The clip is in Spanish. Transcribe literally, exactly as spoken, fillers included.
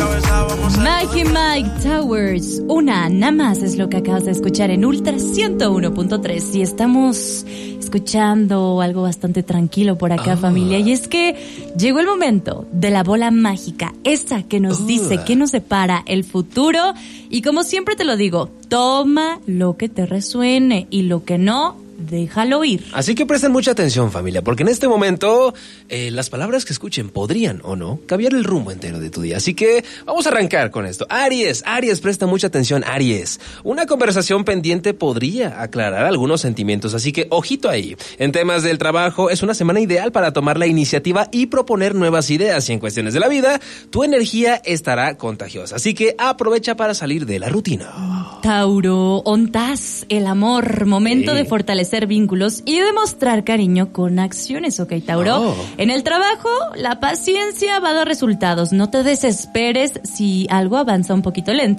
Maggie Mike Towers, una nada más es lo que acabas de escuchar en Ultra ciento uno punto tres y estamos escuchando algo bastante tranquilo por acá, oh. familia, y es que llegó el momento de la bola mágica, esa que nos oh. dice qué nos depara el futuro, y como siempre te lo digo, toma lo que te resuene y lo que no, déjalo ir. Así que presten mucha atención, familia, porque en este momento eh, las palabras que escuchen podrían o no cambiar el rumbo entero de tu día. Así que vamos a arrancar con esto. Aries, Aries, presta mucha atención, Aries. Una conversación pendiente podría aclarar algunos sentimientos, así que ojito ahí. En temas del trabajo, es una semana ideal para tomar la iniciativa y proponer nuevas ideas. Y en cuestiones de la vida, tu energía estará contagiosa, así que aprovecha para salir de la rutina. Tauro, ontas, el amor, momento sí. de fortalecer vínculos y demostrar cariño con acciones, ¿ok, Tauro? Oh. En el trabajo, la paciencia va a dar resultados. No te desesperes si algo avanza un poquito lento.